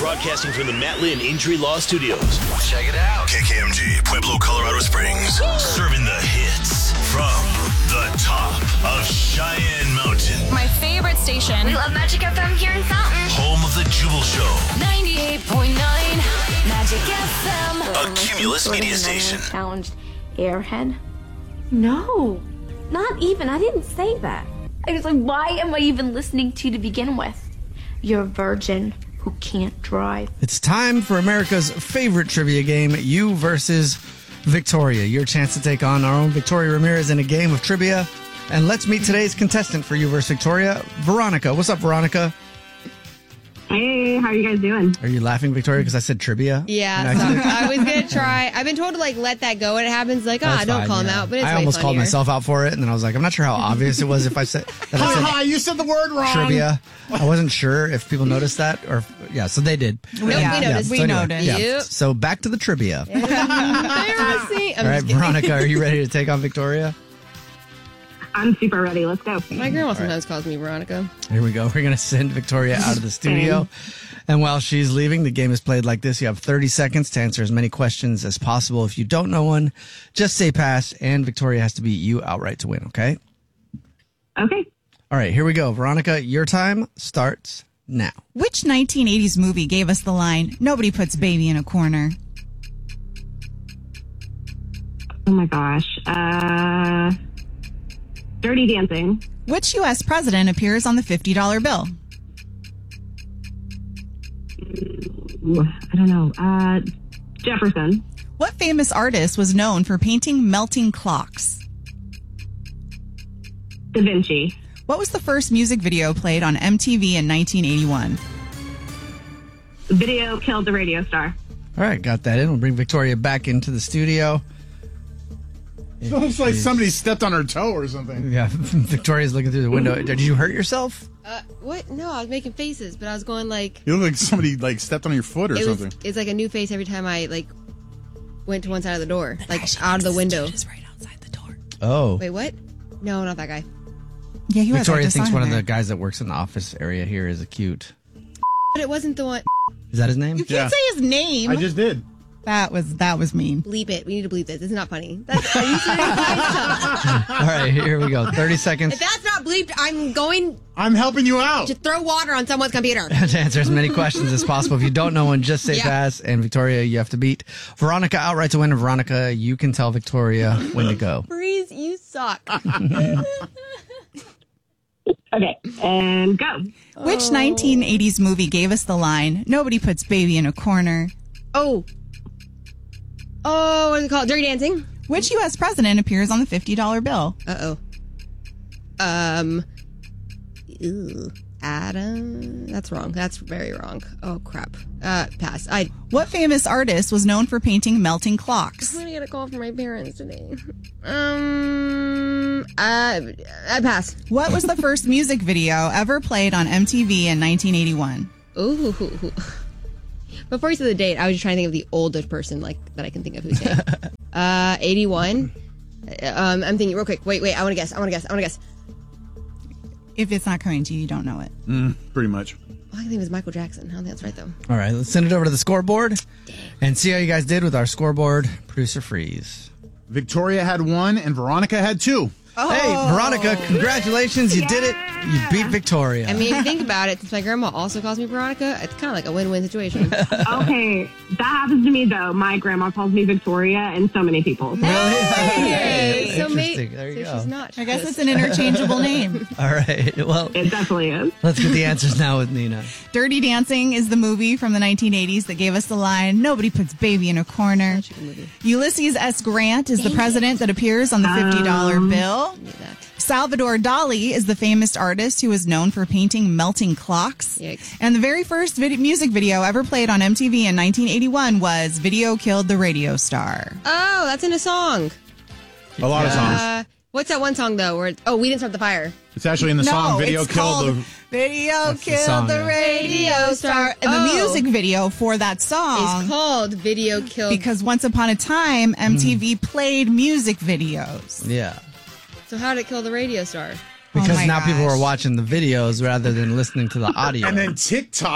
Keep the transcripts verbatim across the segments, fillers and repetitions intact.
Broadcasting from the Matt Lynn Injury Law Studios. Check it out. K K M G, Pueblo, Colorado Springs. Serving the hits from the top of Cheyenne Mountain. My favorite station. We love Magic F M here in Fountain. Home of the Jubal Show. ninety-eight point nine Magic F M. A Cumulus media station. Challenged airhead? No, not even. I didn't say that. I was like, why am I even listening to you to begin with? You're a virgin who can't drive. It's time for America's favorite trivia game, You versus Victoria. Your chance to take on our own Victoria Ramirez in a game of trivia. And let's meet today's contestant for You versus Victoria, Veronica. What's up, Veronica? Hey, how are you guys doing? Are you laughing, Victoria, because I said trivia? Yeah, so I was going to try. I've been told to, like, let that go when it happens. Like, ah, That's don't fine, call him yeah. out, but it's I way almost called funnier. myself out for it, and then I was like, I'm not sure how obvious it was if I said that I Ha said ha, you said the word wrong. trivia. I wasn't sure if people noticed that, or yeah, so they did. Nope, we noticed. so We anyway, noticed. yeah. Yep. So back to the trivia. Embarrassing. I'm All right, just kidding. Veronica, are you ready to take on Victoria? I'm super ready. Let's go. My grandma sometimes calls me Veronica. Here we go. We're going to send Victoria out of the studio. And while she's leaving, the game is played like this. You have thirty seconds to answer as many questions as possible. If you don't know one, just say pass, and Victoria has to beat you outright to win, okay? Okay. All right, here we go. Veronica, your time starts now. Which nineteen eighties movie gave us the line, nobody puts baby in a corner? Oh my gosh. Uh, Dirty Dancing. Which U S president appears on the fifty dollar bill? Ooh, I don't know. Uh, Jefferson. What famous artist was known for painting melting clocks? Da Vinci. What was the first music video played on M T V in nineteen eighty-one? Video Killed the Radio Star. All right, got that in. We'll bring Victoria back into the studio. It looks like somebody stepped on her toe or something. Yeah, Victoria's looking through the window. Did you hurt yourself? Uh, what? No, I was making faces, but I was going like... You look like somebody like stepped on your foot or it was, something. It's like a new face every time I, like, went to one side of the door. Like, out of the window. Just right outside the door. Oh. Wait, what? No, not that guy. Yeah, he was. Victoria thinks one of the guys that works in the office area here is a cute. But it wasn't the one... Is that his name? You can't say his name. I just did. That was that was mean. Bleep it. We need to bleep this. It's not funny. That's, are you serious? All right, here we go. thirty seconds If that's not bleeped, I'm going I'm helping you out. to throw water on someone's computer. to answer as many questions as possible. If you don't know one, just say Yeah. pass. And Victoria, you have to beat Veronica outright to win. And Veronica, you can tell Victoria when to go. Breeze, you suck. Okay. And go. Which nineteen eighties movie gave us the line, nobody puts baby in a corner? Oh. Oh, what is it called? Dirty Dancing? Which U S president appears on the fifty dollar bill? Uh-oh. Um. Ew. Adam? That's wrong. That's very wrong. Oh, crap. Uh, pass. I, What famous artist was known for painting melting clocks? I'm gonna get a call from my parents today. Um. Uh, I pass. What was the first music video ever played on M T V in nineteen eighty-one? Ooh. Before you said the date, I was just trying to think of the oldest person like that I can think of who's name. uh, eighty-one. Um, I'm thinking real quick. Wait, wait. I want to guess. I want to guess. I want to guess. If it's not coming to you, you don't know it. Mm, pretty much. All I can think is Michael Jackson. I don't think that's right though. All right, let's send it over to the scoreboard and see how you guys did with our scoreboard. Producer Freeze. Victoria had one and Veronica had two. Oh. Hey, Veronica, congratulations. You did it. You beat Victoria. I mean, if you think about it, since my grandma also calls me Veronica, it's kind of like a win-win situation. Okay. That happens to me, though. My grandma calls me Victoria and so many people. Hey, so Interesting. may- There you so go. she's not. I guess it's an interchangeable name. All right. Well, It definitely is. let's get the answers now with Nina. Dirty Dancing is the movie from the nineteen eighties that gave us the line, nobody puts baby in a corner. Ulysses S. Grant is the president that appears on the fifty dollar Um, bill. Knew that. Salvador Dali is the famous artist who is known for painting melting clocks. Yikes. And the very first vid- music video ever played on M T V in nineteen eighty-one was Video Killed the Radio Star. Oh, that's in a song. A lot of songs. Uh, what's that one song though? Where it's, oh, we didn't start the fire. It's actually in the song Video it's Killed called the... Video That's the Killed song, the yeah. Radio Star. And Oh. the music video for that song It's called Video Killed. because once upon a time, M T V played music videos. Yeah. So how did it kill the radio star? Because my now people gosh. are watching the videos rather than listening to the audio. And then TikTok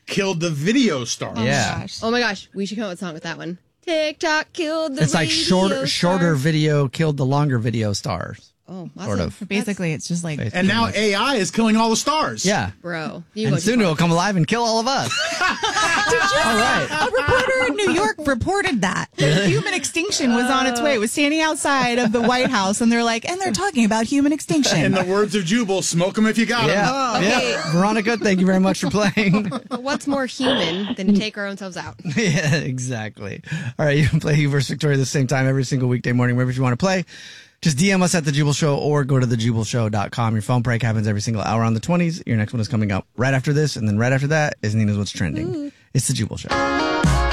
killed the video stars. Yeah. Oh my gosh, we should come up with a song with that one. TikTok killed the It's like radio shorter, shorter stars. video killed the longer video stars. Oh, awesome. Sort of. Basically, it's just like. And now A I is killing all the stars. Yeah. Bro. You And go too soon far. it'll come alive and kill all of us. All right. A reporter in New York reported that human extinction was on its way. It was standing outside of the White House, and they're like, and they're talking about human extinction. In the words of Jubal, smoke them if you got them. Yeah. Okay. Yeah. Veronica, thank you very much for playing. What's more human than to take our own selves out? Yeah, exactly. All right, you can play You versus Victoria the same time every single weekday morning, wherever you want to play. Just D M us at The Jubal Show or go to the jubal show dot com. Your phone prank happens every single hour on the twenties. Your next one is coming up right after this, and then right after that is Nina's What's Trending. Ooh. It's The Jubal Show.